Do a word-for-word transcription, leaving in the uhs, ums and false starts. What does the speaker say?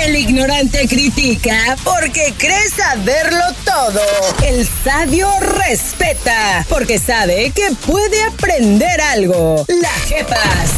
El ignorante critica porque cree saberlo todo. El sabio respeta porque sabe que puede aprender algo. Las Jefas.